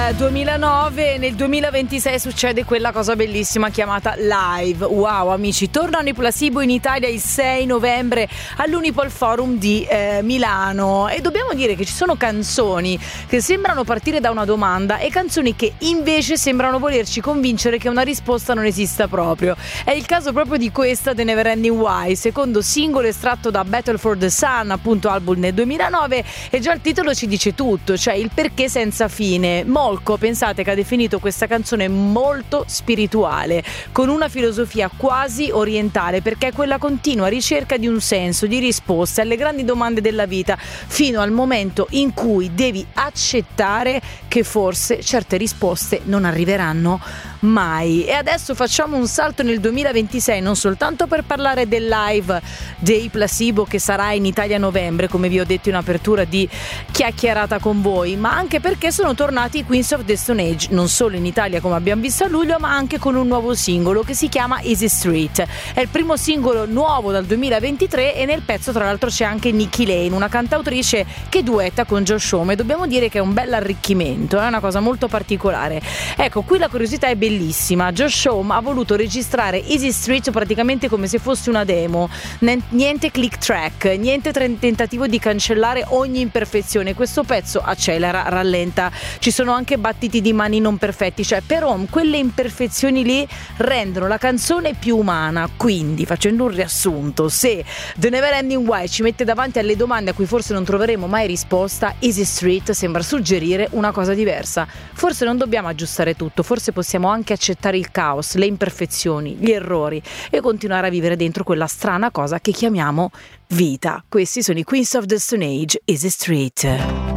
2009, nel 2026 succede quella cosa bellissima chiamata live. Wow amici, tornano i Placebo in Italia il 6 novembre all'Unipol Forum di Milano, e dobbiamo dire che ci sono canzoni che sembrano partire da una domanda e canzoni che invece sembrano volerci convincere che una risposta non esista proprio. È il caso proprio di questa, The Neverending Why, secondo singolo estratto da Battle for the Sun, appunto album nel 2009, e già il titolo ci dice tutto, cioè il perché senza fine. Molko, pensate che ha definito questa canzone molto spirituale, con una filosofia quasi orientale, perché è quella continua ricerca di un senso, di risposte alle grandi domande della vita, fino al momento in cui devi accettare che forse certe risposte non arriveranno mai. E adesso facciamo un salto nel 2026, non soltanto per parlare del live dei Placebo che sarà in Italia a novembre, come vi ho detto in apertura di chiacchierata con voi, ma anche perché sono tornati i Queens of the Stone Age, non solo in Italia come abbiamo visto a luglio, ma anche con un nuovo singolo che si chiama Easy Street. È il primo singolo nuovo dal 2023 e nel pezzo tra l'altro c'è anche Nikki Lane, una cantautrice che duetta con Josh Homme, e dobbiamo dire che è un bel arricchimento, è una cosa molto particolare. Ecco, qui la curiosità è bellissima. Josh Homme ha voluto registrare Easy Street praticamente come se fosse una demo, niente click track, niente tentativo di cancellare ogni imperfezione. Questo pezzo accelera, rallenta, ci sono anche battiti di mani non perfetti, cioè per Homme quelle imperfezioni lì rendono la canzone più umana. Quindi, facendo un riassunto, se The Neverending Why ci mette davanti alle domande a cui forse non troveremo mai risposta, Easy Street sembra suggerire una cosa diversa. Forse non dobbiamo aggiustare tutto, forse possiamo anche accettare il caos, le imperfezioni, gli errori e continuare a vivere dentro quella strana cosa che chiamiamo vita. Questi sono i Queens of the Stone Age, Easy Street.